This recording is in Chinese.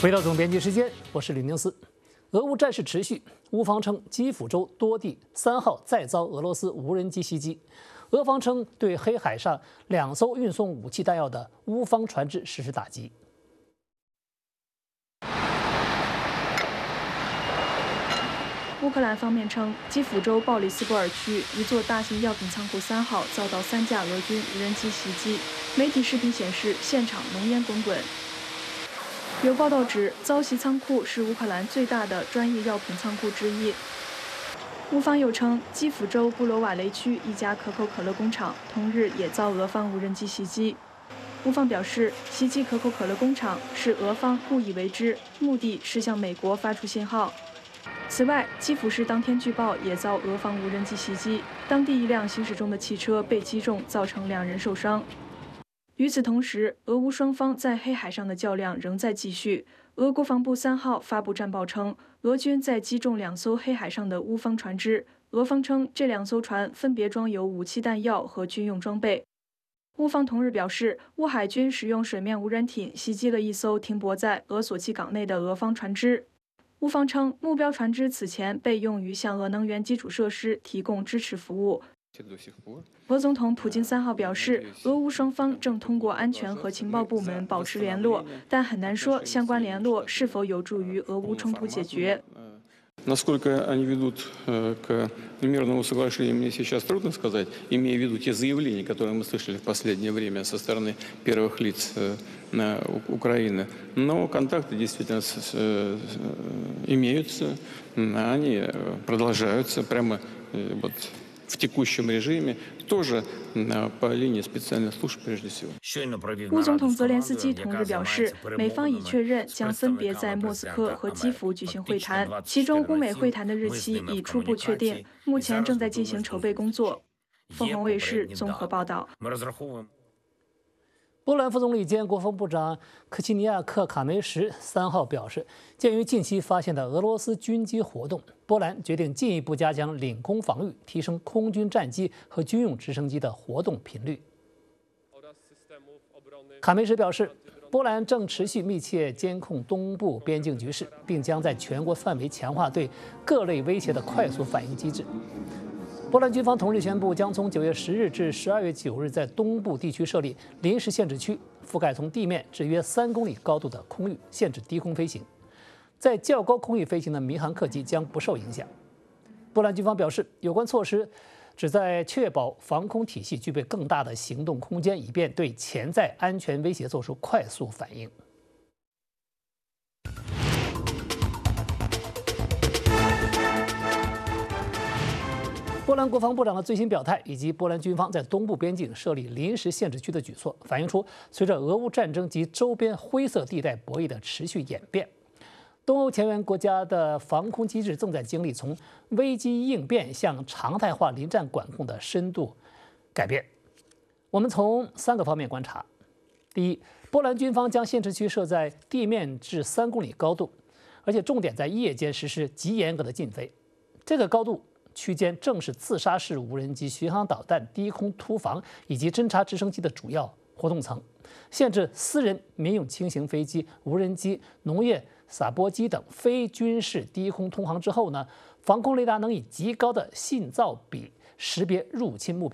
回到总编辑时间，我是吕宁思。俄乌战事持续，乌方称基辅州多地3号再遭俄罗斯无人机袭击，俄方称对黑海上2艘运送武器弹药的乌方船只实施打击。 乌克兰方面称，基辅州鲍里斯波尔区一座大型药品仓库3号遭到3架俄军无人机袭击，媒体视频显示现场浓烟滚滚。有报道指，遭袭仓库是乌克兰最大的专业药品仓库之一。乌方又称，基辅州布罗瓦雷区一家可口可乐工厂同日也遭俄方无人机袭击。乌方表示，袭击可口可乐工厂是俄方故意为之，目的是向美国发出信号。此外，基辅市当天据报也遭俄方无人机袭击，当地一辆行驶中的汽车被击中，造成2人受伤。与此同时，俄乌双方在黑海上的较量仍在继续。俄国防部3号发布战报称，俄军在击中2艘黑海上的乌方船只。俄方称，这2艘船分别装有武器弹药和军用装备。乌方同日表示，乌海军使用水面无人艇袭击了一艘停泊在俄索契港内的俄方船只。乌方称，目标船只此前被用于向俄能源基础设施提供支持服务。俄总统普京3号表示，俄乌双方正通过安全和情报部门保持联络，但很难说相关联络是否有助于俄乌冲突解决。 Насколько они ведут к мирному соглашению, мне сейчас трудно сказать, имея в виду те заявления, которые мы слышали в последнее время со стороны первых лиц Украины. Но контакты действительно имеются, они продолжаются прямо вот в текущем режиме, тоже по линии специальных служб прежде всего. 乌总统泽连斯基同日表示，美方已确认将分别在莫斯科和基辅举行会谈，其中乌美会谈的日期已初步确定，目前正在进行筹备工作。凤凰卫视综合报道。 波兰副总理兼国防部长科齐尼亚克·卡梅什3号表示，鉴于近期发现的俄罗斯军机活动，波兰决定进一步加强领空防御，提升空军战机和军用直升机的活动频率。卡梅什表示，波兰正持续密切监控东部边境局势，并将在全国范围强化对各类威胁的快速反应机制。波兰军方同日宣布，将从9月10日至12月9日在东部地区设立临时限制区，覆盖从地面至约3公里高度的空域，限制低空飞行。在较高空域飞行的民航客机将不受影响。波兰军方表示，有关措施旨在确保防空体系具备更大的行动空间，以便对潜在安全威胁做出快速反应。波兰国防部长的最新表态，以及波兰军方在东部边境设立临时限制区的举措，反映出随着俄乌战争及周边灰色地带博弈的持续演变，东欧前沿国家的防空机制正在经历从危机应变向常态化临战管控的深度改变。我们从3个方面观察：第一，波兰军方将限制区设在地面至3公里高度，而且重点在夜间实施极严格的禁飞。这个高度区间正是自杀式无人机、巡航导弹、低空突防以及侦察直升机的主要活动层。限制私人、民用轻型飞机、无人机、农业撒播机等非军事低空通航之后呢，防空雷达能以极高的信噪比识别入侵目标。